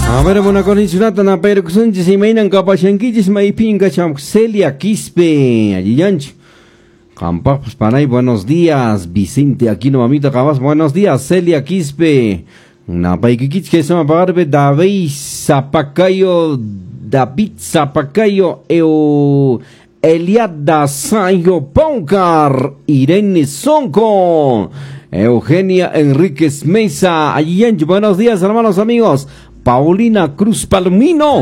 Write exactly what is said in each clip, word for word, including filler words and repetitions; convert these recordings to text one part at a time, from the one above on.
A ver, buena condicionata na pero que son se imaginan capachanquiches maipinga cham Celia Quispe, allí yancho. Campa, pues para ahí, buenos días, Vicente Aquino Mamita Cabas, buenos días, Celia Quispe. Na paiquiquich que se me pagarbe David Zapacayo, David Zapacayo, eu Eliada Sayo Poncar, Irene Sonco, Eugenia Enríquez Mesa, allí yancho, buenos días, hermanos amigos. Paulina Cruz Palomino.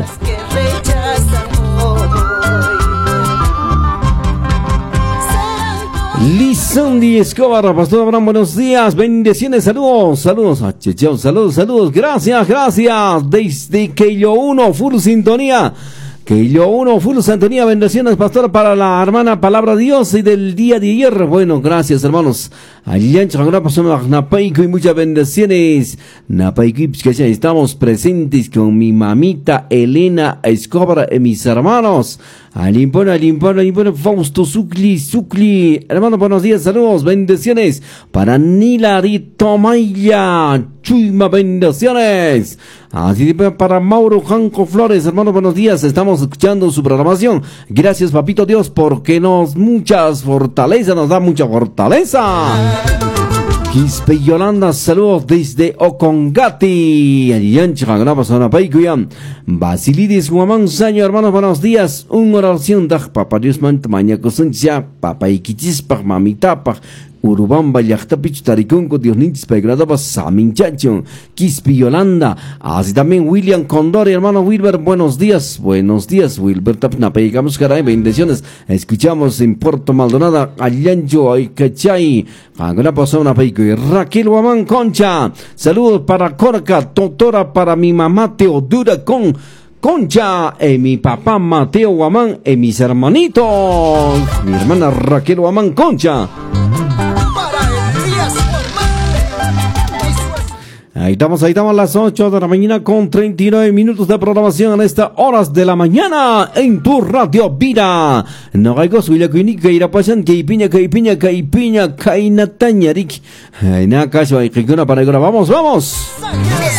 Lisandi Escobar, Pastor Abraham, buenos días, bendiciones, saludos, saludos, achechao, saludos, saludos, gracias, gracias, desde que yo uno, full sintonía, que yo uno, full sintonía, bendiciones, pastor, para la hermana Palabra de Dios y del día de ayer, bueno, gracias, hermanos, allá en Chaguna pasamos Napaico y muchas bendiciones, Napaico, que estamos presentes con mi mamita Elena Escobar y mis hermanos, Alimpona, Alimpona, Alimpona, Fausto, Sucli, Sucli, hermano, buenos días, saludos, bendiciones, para Nilarito Maya, Chuyma, bendiciones, así para Mauro Janco Flores, hermano, buenos días, estamos escuchando su programación, gracias, papito Dios, porque nos muchas fortaleza, nos da mucha fortaleza. Quispe Yolanda, saludos desde Ocongati. Aliancha, grabas a Napaikuyam. Basilidis Guamán Saño, hermanos, buenos días. Un oración da Papa Dios Mantamaña Cosuncha, Papa Iquitis, Pag Mamita, Pag Urubamba, Yachtapich, Taricunco, Dios Nintis, Pegradaba, Saminchacho, Quispe Yolanda. Así también William Condori, hermano Wilber, buenos días. Buenos días, Wilber Tapna, Peigamos Caray, bendiciones. Escuchamos en Puerto Maldonado, Aliancho, Aycachay, Agora pasó una peico. Raquel Guamán Concha, saludos para Corca, Totora para mi mamá Teodora con Concha, y mi papá Mateo Guamán, y mis hermanitos, mi hermana Raquel Guamán Concha. Ahí estamos, ahí estamos a las ocho de la mañana con treinta y nueve minutos de programación en estas horas de la mañana en tu Radio Vida. No hay cosa, huila cuini, que irá pasan, que piña, que piña, que piña, que nataña, Rick. Ay, nada, caso, hay que una para ahora. Vamos, vamos.